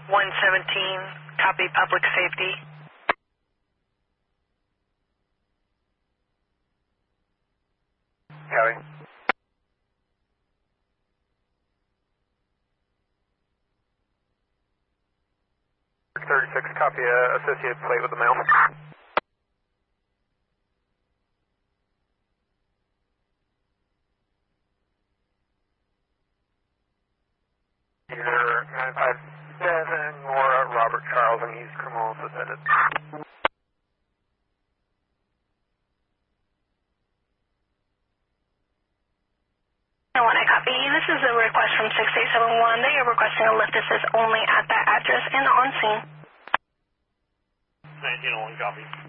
117, copy public safety. Copy. 36, copy, associated plate with the mail. Here, 957, Nora, Robert Charles, and he's criminal suspended. 1, I copy. This is a request from 6871. They are requesting a lift assist only at that address and on scene. 1901, copy.